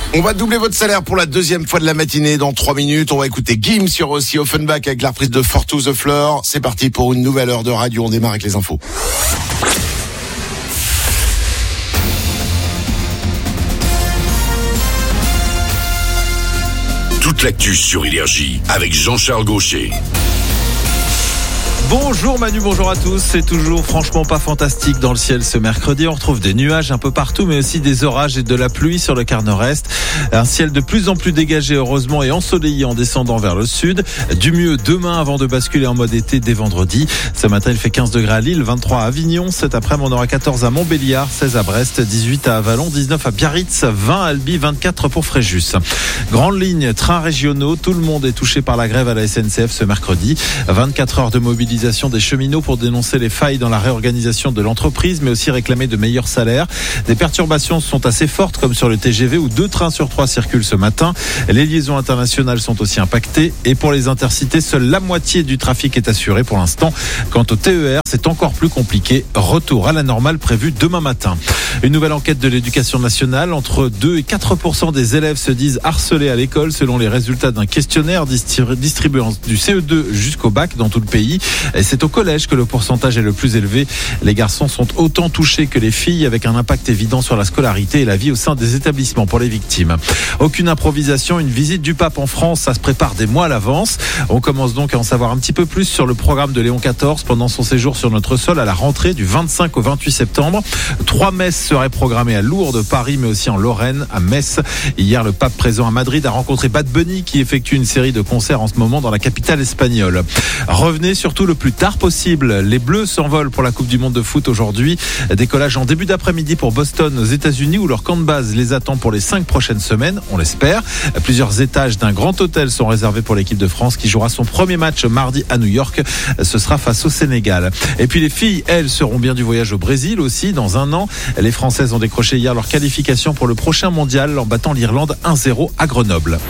On va doubler votre salaire pour la deuxième fois de la matinée dans 3 minutes. On va écouter Gims sur aussi Offenbach avec la reprise de Four to the Floor. C'est parti pour une nouvelle heure de radio. On démarre avec les infos. Toute l'actu sur Énergie avec Jean-Charles Gaucher. Bonjour Manu, bonjour à tous. C'est toujours franchement pas fantastique dans le ciel ce mercredi. On retrouve des nuages un peu partout, mais aussi des orages et de la pluie sur le quart nord-est. Un ciel de plus en plus dégagé, heureusement, et ensoleillé en descendant vers le sud. Du mieux demain avant de basculer en mode été dès vendredi. Ce matin, il fait 15 degrés à Lille, 23 à Avignon. Cet après-midi, on aura 14 à Montbéliard, 16 à Brest, 18 à Avalon, 19 à Biarritz, 20 à Albi, 24 pour Fréjus. Grande ligne, trains régionaux. Tout le monde est touché par la grève à la SNCF ce mercredi. 24 heures de mobilisation des cheminots pour dénoncer les failles dans la réorganisation de l'entreprise, mais aussi réclamer de meilleurs salaires. Des perturbations sont assez fortes, comme sur le TGV où 2 trains sur 3 circulent ce matin. Les liaisons internationales sont aussi impactées. Et pour les intercités, seule la moitié du trafic est assurée pour l'instant. Quant au TER, c'est encore plus compliqué. Retour à la normale prévu demain matin. Une nouvelle enquête de l'éducation nationale. Entre 2 et 4% des élèves se disent harcelés à l'école, selon les résultats d'un questionnaire distribué du CE2 jusqu'au bac dans tout le pays. Et c'est au collège que le pourcentage est le plus élevé. Les garçons sont autant touchés que les filles, avec un impact évident sur la scolarité et la vie au sein des établissements pour les victimes. Aucune improvisation, une visite du pape en France, ça se prépare des mois à l'avance. On commence donc à en savoir un petit peu plus sur le programme de Léon XIV pendant son séjour sur notre sol à la rentrée du 25 au 28 septembre. 3 messes seraient programmées à Lourdes, Paris, mais aussi en Lorraine, à Metz. Hier, le pape présent à Madrid a rencontré Bad Bunny, qui effectue une série de concerts en ce moment dans la capitale espagnole. Revenez surtout le plus tard possible. Les Bleus s'envolent pour la Coupe du Monde de foot aujourd'hui. Décollage en début d'après-midi pour Boston aux États-Unis, où leur camp de base les attend pour les 5 prochaines semaines, on l'espère. Plusieurs étages d'un grand hôtel sont réservés pour l'équipe de France qui jouera son premier match mardi à New York. Ce sera face au Sénégal. Et puis les filles, elles, seront bien du voyage au Brésil aussi dans un an. Les Françaises ont décroché hier leur qualification pour le prochain mondial en battant l'Irlande 1-0 à Grenoble.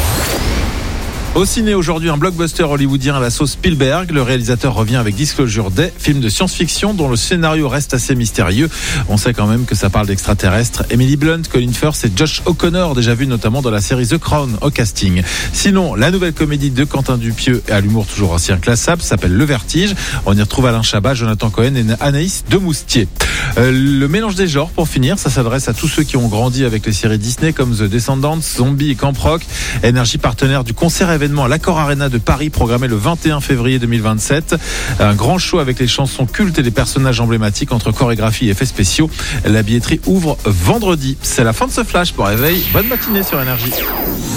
Au ciné aujourd'hui, un blockbuster hollywoodien à la sauce Spielberg. Le réalisateur revient avec Disclosure Day, film de science-fiction dont le scénario reste assez mystérieux. On sait quand même que ça parle d'extraterrestres. Emily Blunt, Colin Firth et Josh O'Connor, déjà vu notamment dans la série The Crown au casting. Sinon, la nouvelle comédie de Quentin Dupieux et à l'humour toujours aussi inclassable s'appelle Le Vertige. On y retrouve Alain Chabat, Jonathan Cohen et Anaïs Demoustier. Le mélange des genres, pour finir, ça s'adresse à tous ceux qui ont grandi avec les séries Disney comme The Descendants, Zombie et Camp Rock. Énergie, partenaire du concert événement à l'Accor Arena de Paris, programmé le 21 février 2027. Un grand show avec les chansons cultes et les personnages emblématiques entre chorégraphie et effets spéciaux. La billetterie ouvre vendredi. C'est la fin de ce flash pour Réveil. Bonne matinée sur Énergie.